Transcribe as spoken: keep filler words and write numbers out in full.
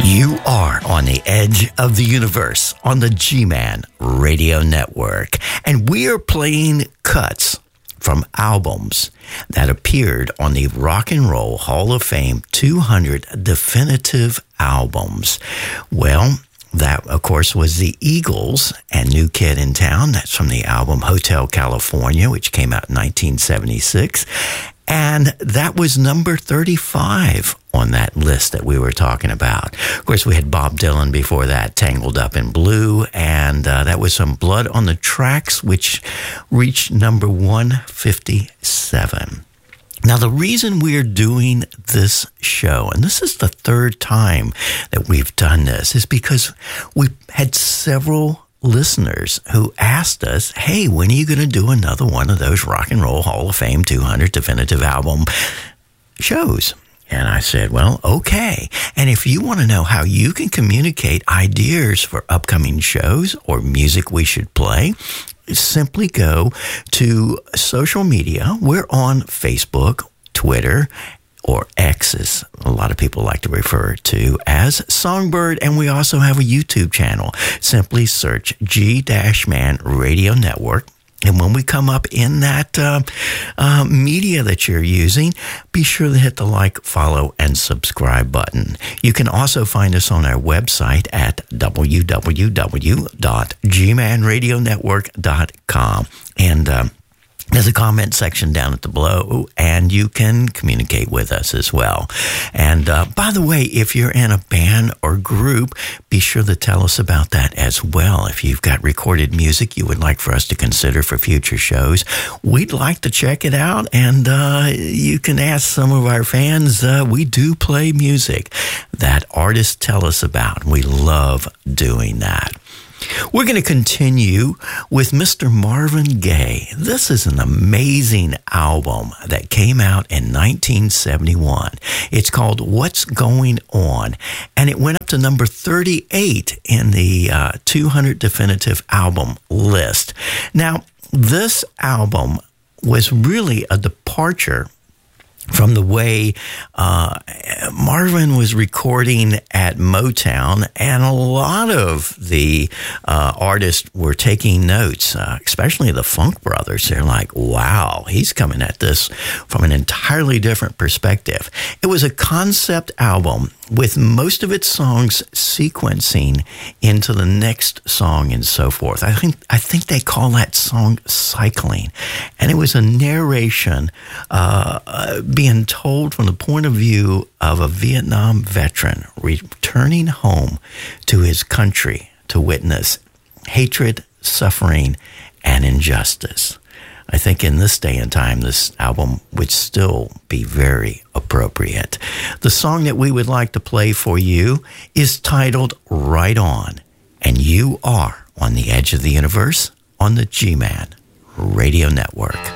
You are on the edge of the universe on the G-Man Radio Network, and we are playing cuts from albums that appeared on the Rock and Roll Hall of Fame two hundred Definitive Albums. Well, that, of course, was the Eagles and New Kid in Town. That's from the album Hotel California, which came out in nineteen seventy-six. And that was number thirty-five on that list that we were talking about. Of course, we had Bob Dylan before that, Tangled Up in Blue, and uh, that was some Blood on the Tracks, which reached number one fifty-seven. Now, the reason we're doing this show, and this is the third time that we've done this, is because we had several listeners who asked us, hey, when are you going to do another one of those Rock and Roll Hall of Fame two hundred Definitive Album shows? And I said, well, okay. And if you want to know how you can communicate ideas for upcoming shows or music we should play, simply go to social media. We're on Facebook, Twitter, or X, as a lot of people like to refer to as Songbird, and we also have a YouTube channel. Simply search G-Man Radio Network, and when we come up in that uh, uh, media that you're using, be sure to hit the like, follow, and subscribe button. You can also find us on our website at w w w dot g man radio network dot com. And uh, there's a comment section down at the below, and you can communicate with us as well. And uh, by the way, if you're in a band or group, be sure to tell us about that as well. If you've got recorded music you would like for us to consider for future shows, we'd like to check it out, and uh, you can ask some of our fans. Uh, we do play music that artists tell us about. We love doing that. We're going to continue with Mister Marvin Gaye. This is an amazing album that came out in nineteen seventy-one. It's called What's Going On, and it went up to number thirty-eight in the uh, two hundred Definitive Album list. Now, this album was really a departure from the way uh, Marvin was recording at Motown, and a lot of the uh, artists were taking notes, uh, especially the Funk Brothers. They're like, wow, he's coming at this from an entirely different perspective. It was a concept album with most of its songs sequencing into the next song and so forth. I think I think they call that song cycling. And it was a narration uh, uh, being told from the point of view of a Vietnam veteran returning home to his country to witness hatred, suffering, and injustice. I think in this day and time, this album would still be very appropriate. The song that we would like to play for you is titled Right On, and you are on the edge of the universe on the G-Man Radio Network.